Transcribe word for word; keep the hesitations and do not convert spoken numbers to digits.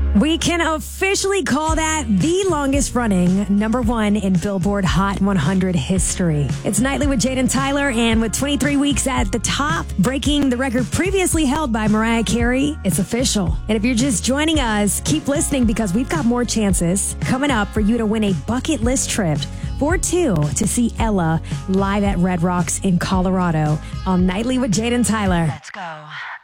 We can officially call that the longest running number one in Billboard Hot one hundred history. It's Nightly with Jade and Tyler, and with twenty-three weeks at the top, breaking the record previously held by Mariah Carey, it's official. And if you're just joining us, keep listening because we've got more chances coming up for you to win a bucket list trip for two to see Ella live at Red Rocks in Colorado on Nightly with Jade and Tyler. Let's go.